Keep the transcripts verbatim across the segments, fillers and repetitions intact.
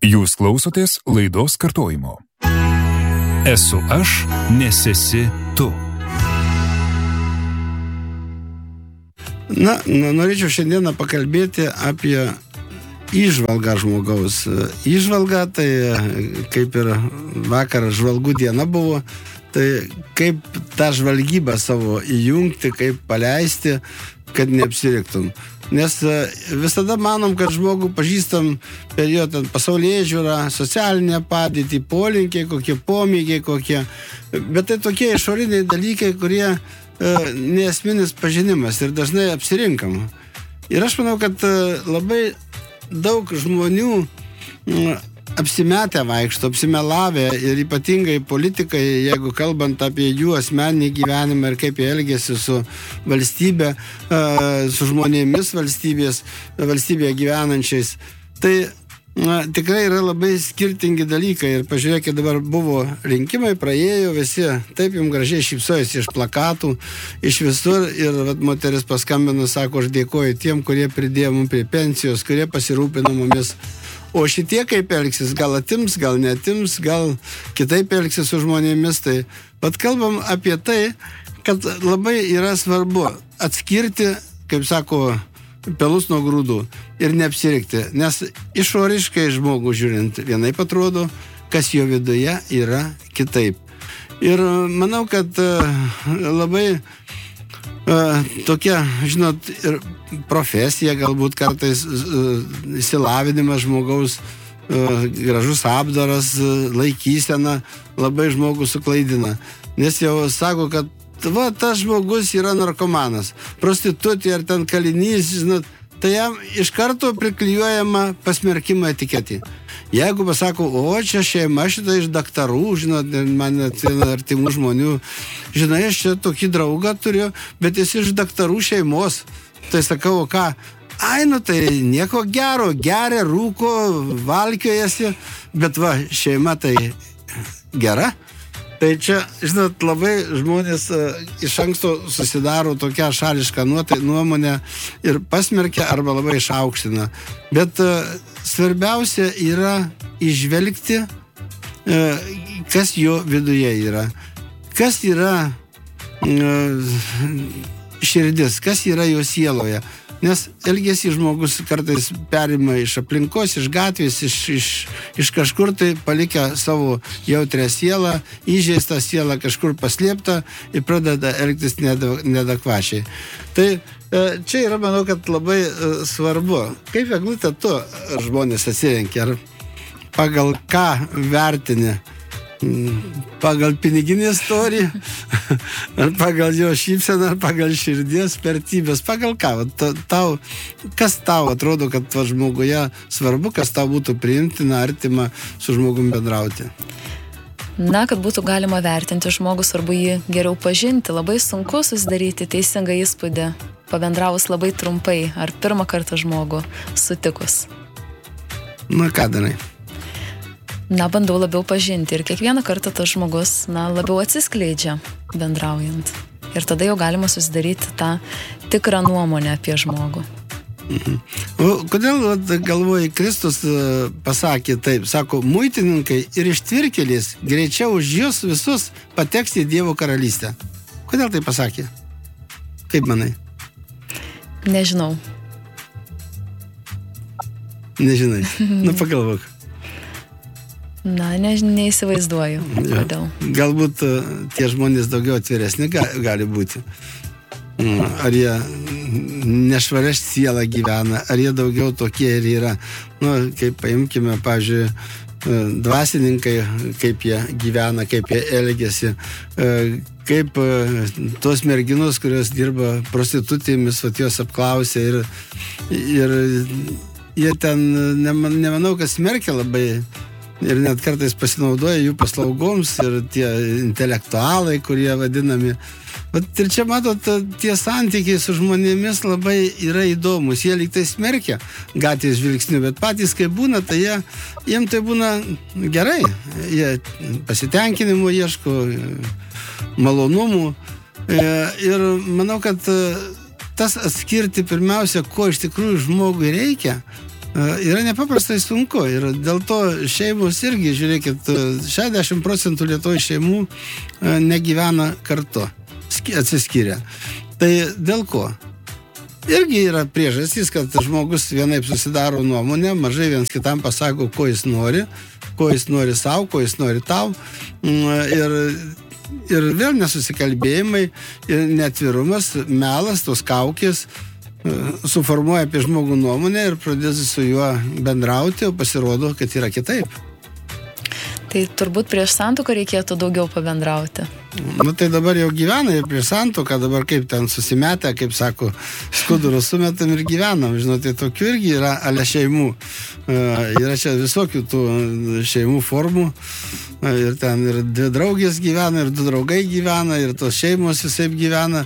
Jūs klausotės laidos kartojimo. Esu aš, nes esi tu. Na, norėčiau šiandieną pakalbėti apie įžvalgą žmogaus. Įžvalga, tai kaip ir vakar žvalgų diena buvo, tai kaip tą žvalgybą savo įjungti, kaip paleisti, kad neapsiriktum. Nes visada manom, kad žmogų pažįstam per jo pasaulyje žiūrą, socialinę padėtį, polinkiai, kokie pomėgiai, kokie. Bet tai tokie išoriniai dalykai, kurie e, neesminis pažinimas ir dažnai apsirinkam. Ir aš manau, kad e, labai daug žmonių m, apsimetę vaikšto, apsimelavę ir ypatingai politikai, jeigu kalbant apie jų asmeninį gyvenimą ir kaip jie elgiasi su valstybė, su žmonėmis valstybės, valstybėje gyvenančiais, tai na, tikrai yra labai skirtingi dalykai. Ir pažiūrėkit, dabar buvo rinkimai, praėjo visi, taip jums gražiai šypsojasi iš plakatų, iš visur, ir vat, moteris paskambino, sako, aš dėkoju tiem, kurie pridėjo mums prie pensijos, kurie pasirūpino mumis. O šitie kaip elgsis, gal atims, gal netims, gal kitaip elgsis su žmonėmis. Tai pat kalbam apie tai, kad labai yra svarbu atskirti, kaip sako, pelus nuo grūdų ir neapsirikti. Nes išoriškai žmogų žiūrint vienaip atrodo, kas jo viduje yra kitaip. Ir manau, kad labai uh, tokia, žinot, ir profesija, galbūt kartais įsilavinimas žmogaus, gražus apdaras, laikysena labai žmogų suklaidina. Nes jau sako, kad va, tas žmogus yra narkomanas, prostitutė ar ten kalinys, žinot, tai jam iš karto priklijuojama pasmerkimo etiketį. Jeigu pasako, o čia šeima šitą iš daktarų, žinot, man atsina artimų žmonių, žinai, aš čia tokį draugą turiu, bet jis iš daktarų šeimos. Tai sakau, ką, ai, nu tai nieko gero, geria, rūko, valkiojasi, bet va, šeima tai gera. Tai čia, žinot, labai žmonės uh, iš anksto susidaro tokią šališką nuomonę ir pasmerkia arba labai išaukština. Bet uh, svarbiausia yra įžvelgti, uh, kas jo viduje yra. Kas yra uh, širdis, kas yra jo sieloje. Nes elgesį žmogus kartais perima iš aplinkos, iš gatvės, iš, iš, iš kažkur tai palikę savo jautrią sielą, įžeistą sielą kažkur paslėptą ir pradeda elgtis nedakvačiai. Tai čia yra, manau, kad labai svarbu. Kaip Eglute tu žmonės atsirenkia? Ar pagal ką vertini? Pagal piniginį istoriją, ar pagal jo šypseną, ar pagal širdies vertybės, pagal ką? Tau, kas tau atrodo, kad to žmoguje svarbu, kas tau būtų priimtina, artima su žmogum bendrauti? Na, kad būtų galima vertinti žmogų, svarbu jį geriau pažinti. Labai sunku susidaryti teisingą įspūdį, pabendravus labai trumpai, ar pirmą kartą žmogų sutikus. Na, ką darai? Na, bandau labiau pažinti ir kiekvieną kartą tas žmogus, na, labiau atsiskleidžia bendraujant. Ir tada jau galima susidaryti tą tikrą nuomonę apie žmogų. Mhm. O kodėl galvoji, Kristus pasakė taip, sako, muitininkai ir ištvirkėlės greičiau už jūs visus pateks į Dievo karalystę. Kodėl tai pasakė? Kaip manai? Nežinau. Nežinai. Nu, pagalvok. Na, ne, neįsivaizduoju. Kodėl. Galbūt tie žmonės daugiau atviresni gali būti. Ar jie nešvaria siela gyvena, ar jie daugiau tokie ir yra. Nu, kaip paimkime, pavyzdžiui, dvasininkai, kaip jie gyvena, kaip jie elgiasi, kaip tos merginos, kurios dirba prostitutėmis, vat jos apklausė ir, ir jie ten, nemanau, kad smerkia labai ir net kartais pasinaudoja jų paslaugoms ir tie intelektualai, kurie vadinami. Bet ir čia matot, tie santykiai su žmonėmis labai yra įdomus. Jie lyg tai smerkia gatvės žvilgsniu, bet patys, kai būna, tai jie, jiem tai būna gerai. Jie pasitenkinimo ieško, malonumų. Ir manau, kad tas atskirti pirmiausia, ko iš tikrųjų žmogui reikia, yra nepaprastai sunku. Ir dėl to šeimos irgi, žiūrėkit, šešiasdešimt procentų Lietuvos šeimų negyvena kartu, atsiskiria. Tai dėl ko? Irgi yra priežastys, kad žmogus vienaip susidaro nuomonę, mažai vienas kitam pasako, ko jis nori, ko jis nori savo, ko jis nori tau. Ir, ir vėl nesusikalbėjimai, ir neatvirumas, melas, tos kaukės suformuoja apie žmogų nuomonę ir pradėsi su juo bendrauti, o pasirodo, kad yra kitaip. Tai turbūt prieš santuoką reikėtų daugiau pabendrauti. Nu tai dabar jau gyvena ir prieš santuoką, dabar kaip ten susimetę, kaip sako, skudurus sumetam ir gyvenam. Žinote, tokių irgi yra ale šeimų. Yra čia visokių tų šeimų formų. Ir ten ir dvi draugės gyvena, ir du draugai gyvena, ir tos šeimos visaip gyvena.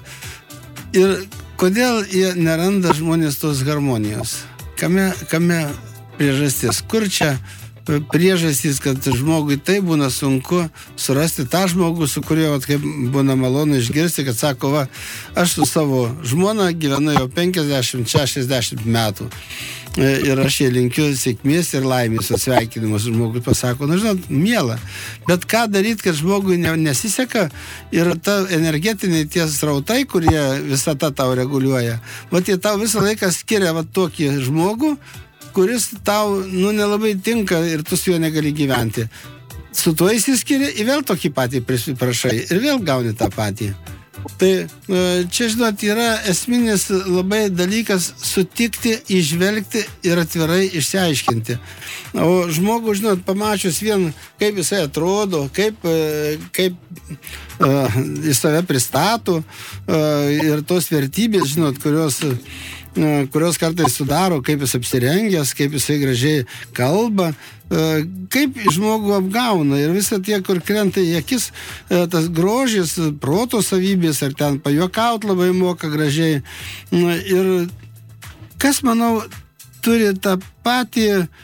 Ir kodėl jie neranda žmonės tos harmonijos? Kame, kame priežastis? Kur čia priežastys, kad žmogui tai būna sunku surasti tą žmogų, su kuriuo, kaip būna malonu išgirsti, kad sako, va, aš su savo žmona gyvenu jau penkiasdešimt šešiasdešimt metų. Ir aš jai linkiu sėkmės ir laimės, atsveikinimus. Žmogus pasako, nu žinot, miela, bet ką daryti, kad žmogui nesiseka ir ta energetiniai tie srautai, kurie visą tą tau reguliuoja, va tie tau visą laiką skiria va tokį žmogų, kuris tau, nu, nelabai tinka ir tu su juo negali gyventi. Su tuo įsiskiria ir vėl tokį patį prašai ir vėl gauni tą patį. Tai čia, žinot, yra esminis labai dalykas sutikti, išvelgti ir atvirai išsiaiškinti. O žmogų, žinot, pamačius vien, kaip jisai atrodo, kaip, kaip uh, jis save pristato uh, ir tos vertybės, žinot, kurios kurios kartais sudaro, kaip jis apsirengęs, kaip jisai gražiai kalba, kaip žmogų apgauna ir visą tie, kur krenta į akis, tas grožis, proto savybės, ar ten pajuokaut labai moka gražiai. Ir kas, manau, turi tą patį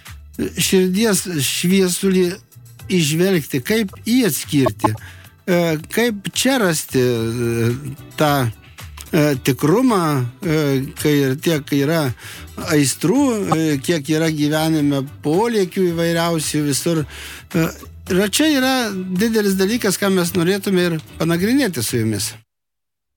širdies šviesulį išvelgti, kaip jį atskirti, kaip čia rasti tą tikrumą, kai ir tiek yra aistrų, kiek yra gyvenime polėkių įvairiausių visur. Ir čia yra didelis dalykas, ką mes norėtume ir panagrinėti su jumis.